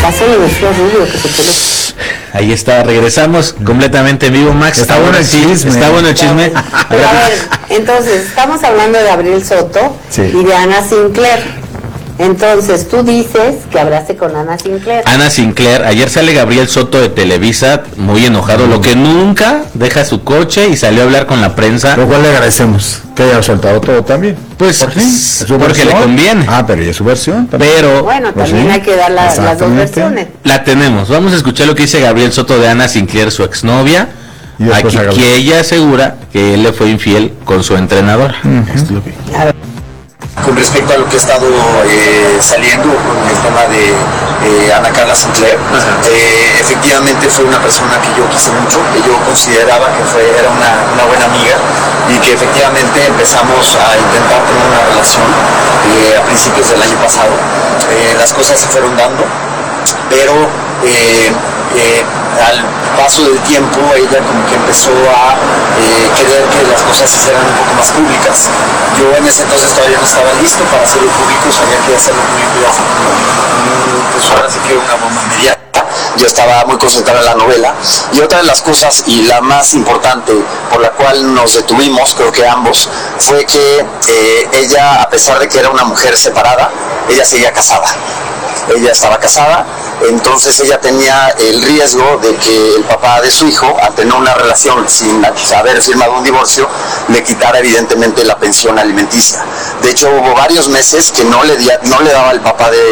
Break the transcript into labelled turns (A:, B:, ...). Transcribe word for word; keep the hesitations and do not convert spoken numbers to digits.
A: caso de nuestro Rubio, que se pone...
B: Ahí está, regresamos completamente en vivo, Max.
C: Está bueno el chisme.
B: Está bueno el chisme.
A: Pero a ver, entonces, estamos hablando de Gabriel Soto
C: Sí.
A: y de Ana Sinclair. Entonces, tú dices que hablaste con Ana Sinclair.
B: Ana Sinclair, ayer sale Gabriel Soto de Televisa, muy enojado, lo que nunca deja su coche y salió a hablar con la prensa.
C: Lo cual le agradecemos que haya soltado todo también.
B: Pues,
C: ¿Por fin? ¿Es su
B: porque
C: versión?
B: le conviene.
C: Ah, pero ya es su versión también.
B: Pero
A: Bueno,
C: Pues
A: también
C: sí,
A: hay que dar la- las dos
C: exactamente.
A: versiones.
B: la tenemos. Vamos a escuchar lo que dice Gabriel Soto de Ana Sinclair, su exnovia,
C: Y después
B: aquí,
C: a Gabriel.
B: que ella asegura que él le fue infiel con su entrenadora. Esto es lo que-
A: A ver,
D: Con respecto a lo que he estado eh, saliendo con el tema de eh, Ana Carla Sinclair, eh, efectivamente fue una persona que yo quise mucho, que yo consideraba que fue, era una, una buena amiga y que efectivamente empezamos a intentar tener una relación eh, a principios del año pasado. Eh, las cosas se fueron dando, pero eh, eh, al paso del tiempo ella como que empezó a eh, querer que las cosas se hicieran un poco más públicas. Yo en ese entonces todavía no estaba listo para hacerlo público, sabía que hacerlo público iba a ser mm, pues ahora sí que una bomba inmediata. Yo estaba muy concentrado en la novela y otra de las cosas y la más importante por la cual nos detuvimos, creo que ambos, fue que eh, ella, a pesar de que era una mujer separada, ella seguía casada. Ella estaba casada, entonces ella tenía el riesgo de que el papá de su hijo, al tener una relación sin haber firmado un divorcio, le quitara evidentemente la pensión alimenticia. De hecho, hubo varios meses que no le, di- no le daba el papá de